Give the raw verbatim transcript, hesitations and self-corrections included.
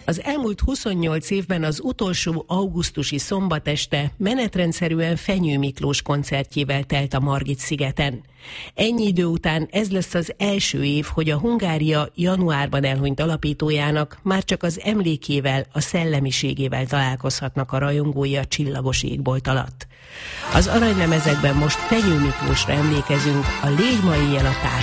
Az elmúlt huszonnyolc évben az utolsó augusztusi szombat este menetrendszerűen Fenyő Miklós koncertjével telt a Margit-szigeten. Ennyi idő után ez lesz az első év, hogy a Hungária januárban elhunyt alapítójának már csak az emlékével, a szellemiségével találkozhatnak a rajongói a csillagos égbolt alatt. Az aranylemezekben most Fenyő Miklósra emlékezünk, a Légy ma éjjel a társ